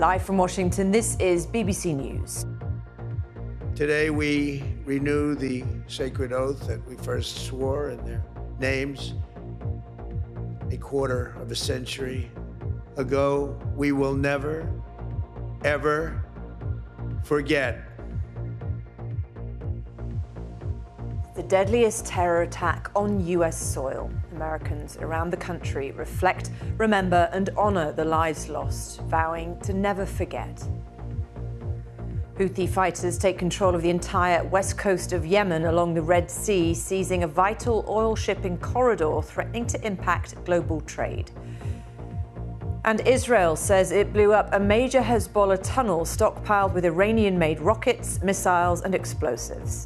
Live from Washington, this is BBC News. Today we renew the sacred oath that we first swore in their names a quarter of a century ago. We will never, ever forget. The deadliest terror attack on US soil. Americans around the country reflect, remember, and honor the lives lost, vowing to never forget. Houthi fighters take control of the entire west coast of Yemen along the Red Sea, seizing a vital oil shipping corridor threatening to impact global trade. And Israel says it blew up a major Hezbollah tunnel stockpiled with Iranian-made rockets, missiles, and explosives.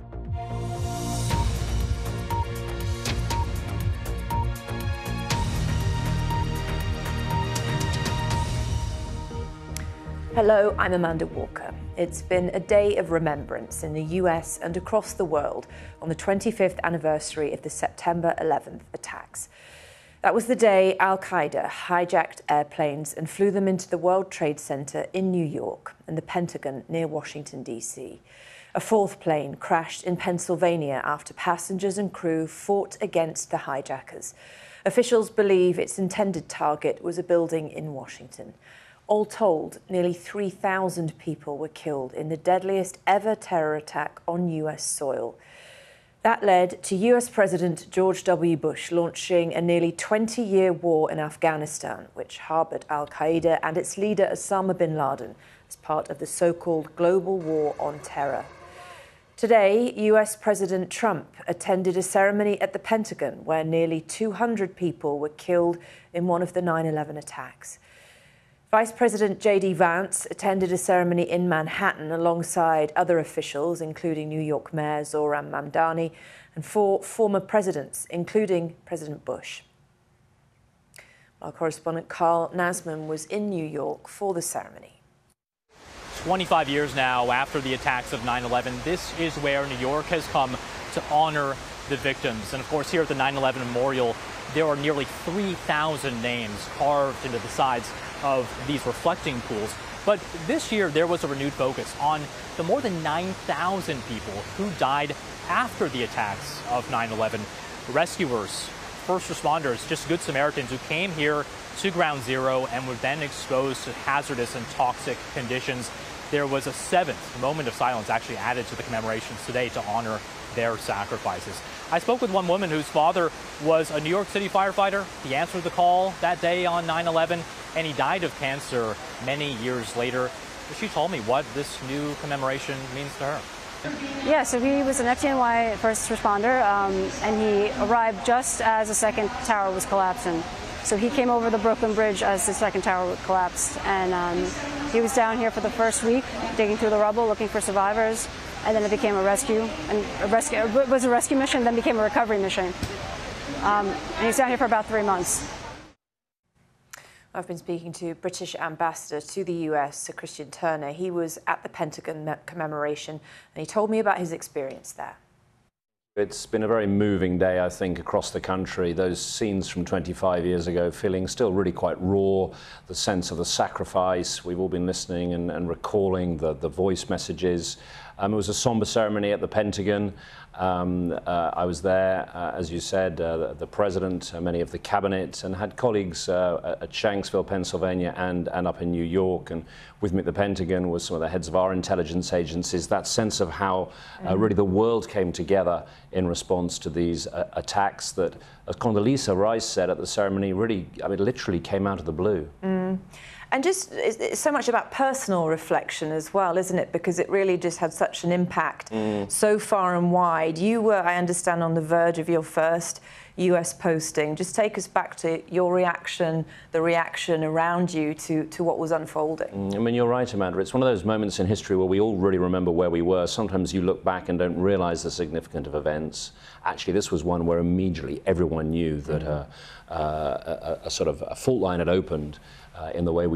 Hello, I'm Amanda Walker. It's been a day of remembrance in the US and across the world on the 25th anniversary of the September 11th attacks. That was the day Al-Qaeda hijacked airplanes and flew them into the World Trade Center in New York and the Pentagon near Washington, D.C. A fourth plane crashed in Pennsylvania after passengers and crew fought against the hijackers. Officials believe its intended target was a building in Washington. All told, nearly 3,000 people were killed in the deadliest ever terror attack on US soil. That led to US President George W. Bush launching a nearly 20-year war in Afghanistan, which harbored al-Qaeda and its leader Osama bin Laden as part of the so-called global war on terror. Today, US President Trump attended a ceremony at the Pentagon where nearly 200 people were killed in one of the 9/11 attacks. Vice President J.D. Vance attended a ceremony in Manhattan alongside other officials, including New York Mayor Zohran Mamdani and 4 former presidents, including President Bush. Our correspondent Carl Nasman was in New York for the ceremony. 25 years now after the attacks of 9/11, this is where New York has come to honor the victims. And of course, here at the 9/11 Memorial, there are nearly 3,000 names carved into the sides of these reflecting pools. But this year, there was a renewed focus on the more than 9,000 people who died after the attacks of 9/11. Rescuers, first responders, just good Samaritans who came here to Ground Zero and were then exposed to hazardous and toxic conditions. There was a 7th moment of silence actually added to the commemorations today to honor their sacrifices. I spoke with one woman whose father was a New York City firefighter. He answered the call that day on 9/11, and he died of cancer many years later. She told me what this new commemoration means to her. Yeah, so he was an FDNY first responder, and he arrived just as the second tower was collapsing. So he came over the Brooklyn Bridge as the second tower collapsed, and he was down here for the first week, digging through the rubble, looking for survivors. And then it became a rescue, and it was a rescue mission, then became a recovery mission. And he was down here for about 3 months. I've been speaking to British Ambassador to the US, Sir Christian Turner. He was at the Pentagon commemoration, and he told me about his experience there. It's been a very moving day, I think, across the country. Those scenes from 25 years ago feeling still really quite raw, the sense of the sacrifice. We've all been listening and recalling the voice messages. It was a somber ceremony at the Pentagon. I was there, as you said, the President, many of the Cabinet, and had colleagues at Shanksville, Pennsylvania, and up in New York. And with me at the Pentagon was some of the heads of our intelligence agencies. That sense of how really the world came together in response to these attacks that, as Condoleezza Rice said at the ceremony, really, I mean, literally came out of the blue. And just, it's so much about personal reflection as well, isn't it? Because it really just had such an impact so far and wide. You were, I understand, on the verge of your first US posting. Just take us back to your reaction, the reaction around you to what was unfolding. I mean, you're right, Amanda. It's one of those moments in history where we all really remember where we were. Sometimes you look back and don't realize the significance of events. Actually, this was one where immediately everyone knew that a sort of a fault line had opened in the way we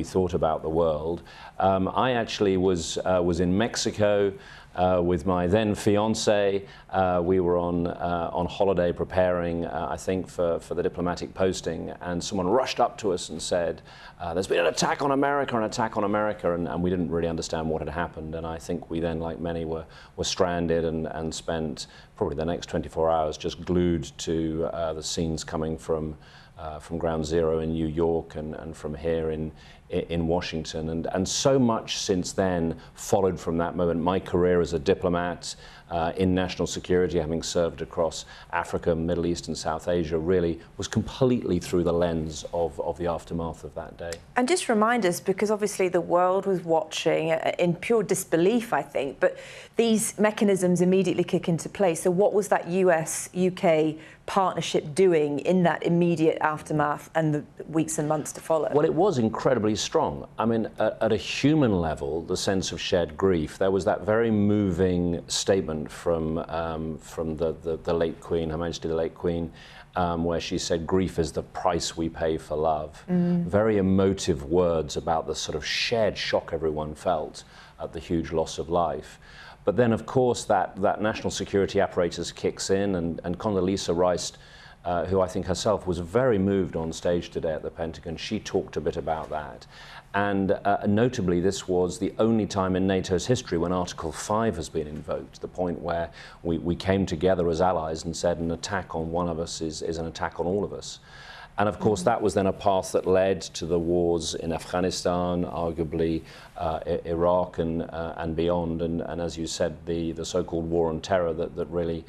thought about the world. I actually was in Mexico with my then fiancée. We were on holiday preparing, I think, for the diplomatic posting, and someone rushed up to us and said, there's been an attack on America, and we didn't really understand what had happened. And I think we then, like many, were stranded and spent probably the next 24 hours just glued to the scenes coming from Ground Zero in New York and from here in Washington. And so much since then followed from that moment. My career as a diplomat in national security, having served across Africa, Middle East and South Asia, really was completely through the lens of the aftermath of that day. And just remind us, because obviously the world was watching in pure disbelief, I think, but these mechanisms immediately kick into place. So what was that US-UK partnership doing in that immediate aftermath and the weeks and months to follow? Well, it was incredibly strong. I mean, at a human level, the sense of shared grief, there was that very moving statement from the late Queen, Her Majesty the late Queen, where she said, grief is the price we pay for love. Very emotive words about the sort of shared shock everyone felt at the huge loss of life. But then, of course, that national security apparatus kicks in, and Condoleezza Rice, who I think herself was very moved on stage today at the Pentagon, she talked a bit about that. And notably, this was the only time in NATO's history when Article 5 has been invoked, the point where we came together as allies and said an attack on one of us is an attack on all of us. And of course, that was then a path that led to the wars in Afghanistan, arguably Iraq and beyond. And as you said, the so-called war on terror that really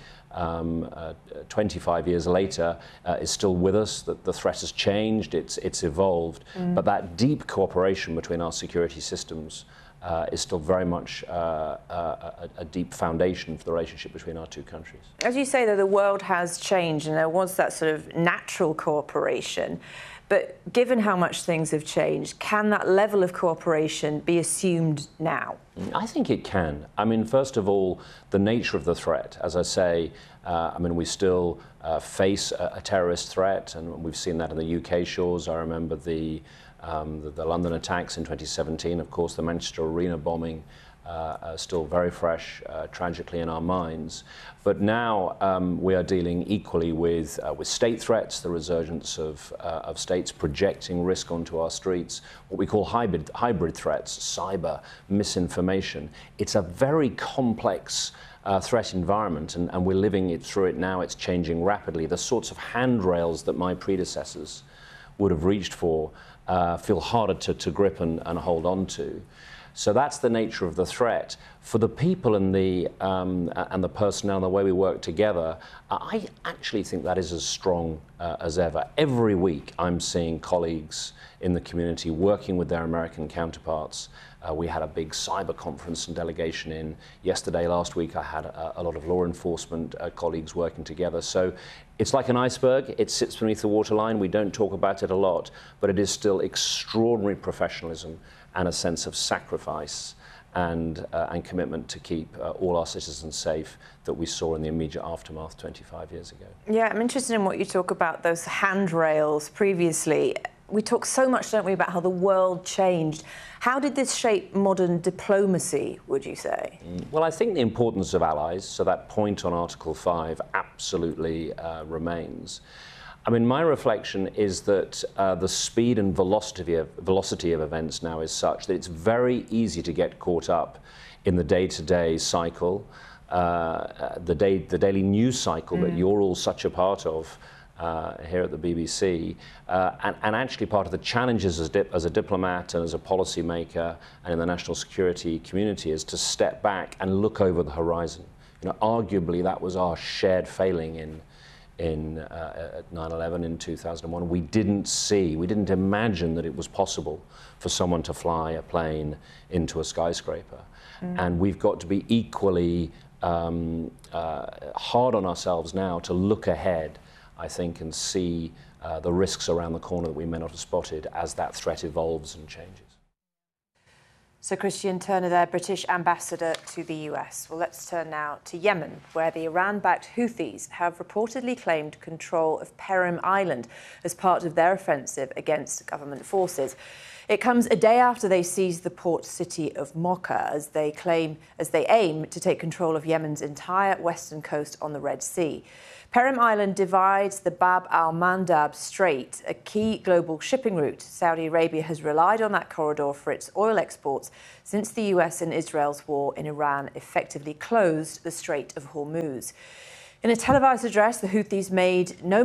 25 years later is still with us. That the threat has changed, it's evolved. But that deep cooperation between our security systems is still very much a deep foundation for the relationship between our two countries. As you say, though, the world has changed and there was that sort of natural cooperation. But given how much things have changed, can that level of cooperation be assumed now? I think it can. I mean, first of all, the nature of the threat. As I say, I mean, we still face a terrorist threat, and we've seen that in the UK shores. I remember the London attacks in 2017, of course, the Manchester Arena bombing, still very fresh, tragically in our minds. But now we are dealing equally with state threats, the resurgence of states projecting risk onto our streets, what we call hybrid threats, cyber, misinformation. It's a very complex threat environment, and we're living through it now. It's changing rapidly. The sorts of handrails that my predecessors would have reached for feel harder to grip and hold on to. So that's the nature of the threat. For the people and the personnel and the way we work together, I actually think that is as strong as ever. Every week I'm seeing colleagues in the community working with their American counterparts. We had a big cyber conference and delegation in yesterday. Last week I had a lot of law enforcement colleagues working together. So it's like an iceberg. It sits beneath the waterline. We don't talk about it a lot, but it is still extraordinary professionalism and a sense of sacrifice and commitment to keep all our citizens safe that we saw in the immediate aftermath 25 years ago. Yeah, I'm interested in what you talk about, those handrails previously. We talk so much, don't we, about how the world changed. How did this shape modern diplomacy, would you say? Well, I think the importance of allies, so that point on Article 5 absolutely remains. I mean, my reflection is that the speed and velocity of events now is such that it's very easy to get caught up in the day-to-day cycle, the daily news cycle that you're all such a part of here at the BBC, and actually part of the challenges as a diplomat and as a policymaker and in the national security community is to step back and look over the horizon. You know, arguably that was our shared failing in 9/11 in 2001. We didn't imagine that it was possible for someone to fly a plane into a skyscraper. And we've got to be equally hard on ourselves now to look ahead, I think, and see the risks around the corner that we may not have spotted as that threat evolves and changes. So Christian Turner there, British ambassador to the US. Well, let's turn now to Yemen, where the Iran-backed Houthis have reportedly claimed control of Perim Island as part of their offensive against government forces. It comes a day after they seized the port city of Mocha as they aim to take control of Yemen's entire western coast on the Red Sea. Perim Island divides the Bab al-Mandab Strait, a key global shipping route. Saudi Arabia has relied on that corridor for its oil exports since the US and Israel's war in Iran effectively closed the Strait of Hormuz. In a televised address, the Houthis made no